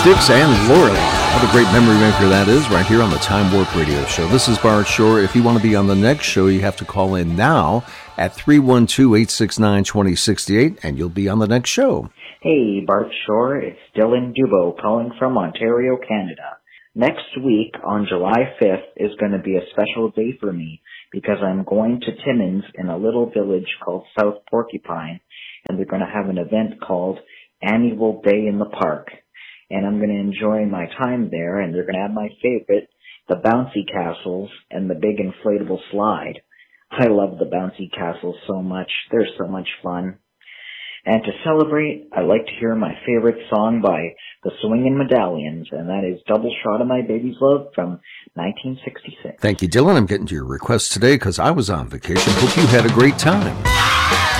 Styx and Lorelei. What a great memory maker that is right here on the Time Warp Radio Show. This is Bart Shore. If you want to be on the next show, you have to call in now at 312-869-2068, and you'll be on the next show. Hey, Bart Shore. It's Dylan Dubo calling from Ontario, Canada. Next week, on July 5th, is going to be a special day for me because I'm going to Timmins in a little village called South Porcupine, and they're going to have an event called Annual Day in the Park. And I'm going to enjoy my time there, and they're going to have my favorite, the bouncy castles and the big inflatable slide. I love the bouncy castles so much. They're so much fun. And to celebrate, I like to hear my favorite song by the Swingin' Medallions, and that is Double Shot of My Baby's Love from 1966. Thank you, Dylan. I'm getting to your request today because I was on vacation. Hope you had a great time.